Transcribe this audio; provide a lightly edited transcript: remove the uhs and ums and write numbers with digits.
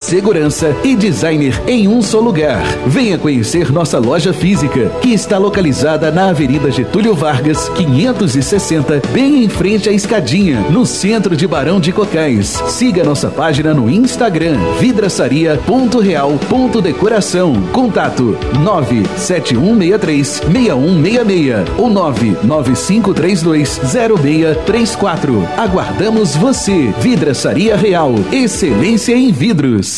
segurança e designer em um só lugar. Venha conhecer nossa loja física, que está localizada na Avenida Getúlio Vargas, 560, bem em frente à Escadinha, no centro de Barão de Cocais. Siga nossa página no Instagram, vidraçaria.real.decoração. Contato 971636166 ou 995320634. Aguardamos você. Vidraçaria Real, excelência em vidros.